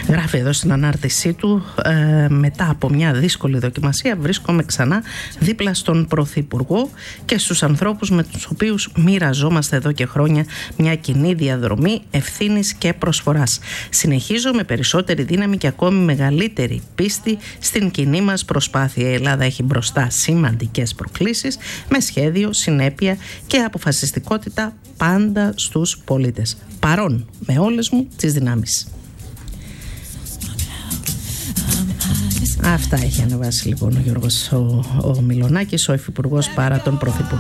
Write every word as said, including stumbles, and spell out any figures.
Γράφει εδώ στην ανάρτησή του, ε, μετά από μια δύσκολη δοκιμασία βρίσκομαι ξανά δίπλα στον Πρωθυπουργό και στους ανθρώπους με τους οποίους μοιραζόμαστε εδώ και χρόνια μια κοινή διαδρομή ευθύνης και προσφοράς. Συνεχίζω με περισσότερη δύναμη και ακόμη μεγαλύτερη πίστη στην κοινή μας προσπάθεια. Η Ελλάδα έχει μπροστά σημαντικές προκλήσεις με σχέδιο, συνέπεια και αποφασιστικότητα πάντα στους πολίτες. Παρών με όλες μου τις δυνάμεις. Αυτά έχει ανεβάσει λοιπόν ο Γιώργος ο, ο Μιλονάκης, ο Υφυπουργός παρά τον Πρωθυπουργό.